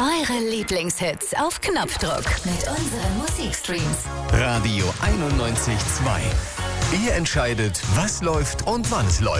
Eure Lieblingshits auf Knopfdruck mit unseren Musikstreams. Radio 91.2. Ihr entscheidet, was läuft und wann es läuft.